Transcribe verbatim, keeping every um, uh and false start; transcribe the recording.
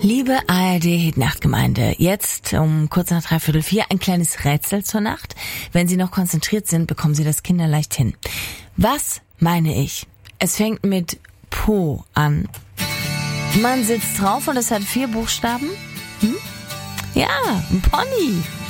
Liebe A R D-Hitnachtgemeinde, jetzt um kurz nach dreiviertel vier ein kleines Rätsel zur Nacht. Wenn Sie noch konzentriert sind, bekommen Sie das kinderleicht hin. Was meine ich? Es fängt mit Po an. Man sitzt drauf und es hat vier Buchstaben. Hm? Ja, ein Pony.